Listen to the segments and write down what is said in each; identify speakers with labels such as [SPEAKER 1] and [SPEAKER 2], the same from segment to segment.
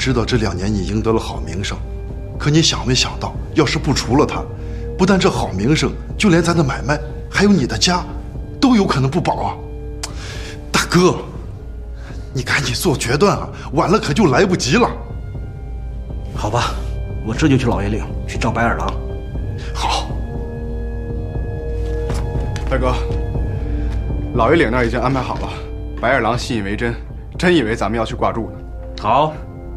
[SPEAKER 1] 知道这2年你赢得了好名声，可你想没想到，要是不除了他，不但这好名声，就连咱的买卖，还有你的家，都有可能不保啊！大哥，你赶紧做决断啊，晚了可就来不及了。
[SPEAKER 2] 好吧，我这就去老爷岭去找白眼狼。
[SPEAKER 1] 好，
[SPEAKER 3] 大哥，老爷岭那儿已经安排好了，白眼狼信以为真，真以为咱们要去挂住呢。
[SPEAKER 2] 好。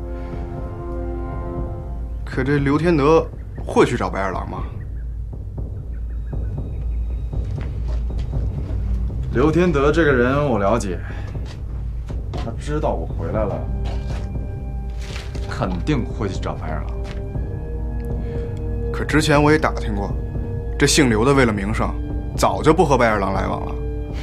[SPEAKER 3] 可这刘天德会去找白眼狼吗？
[SPEAKER 4] 刘天德这个人我了解，他知道我回来了，肯定会去找白眼狼。
[SPEAKER 3] 可之前我也打听过，这姓刘的为了名声，早就不和白眼狼来往了。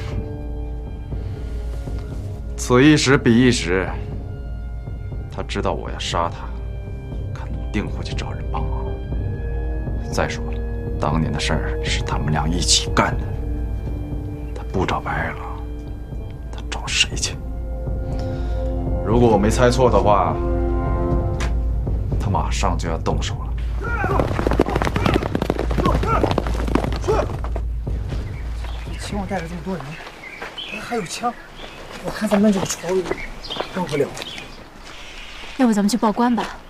[SPEAKER 4] 此一时彼一时，他知道我要杀他，肯定会去找人帮忙。再说了，当年的事儿是他们俩一起干的，他不找白眼狼，他找谁去？如果我没猜错的话，他马上就要动手了。
[SPEAKER 5] 秦王带着这么多人，还有枪，我看咱们这个仇人动不了。
[SPEAKER 6] 要不咱们去报官吧？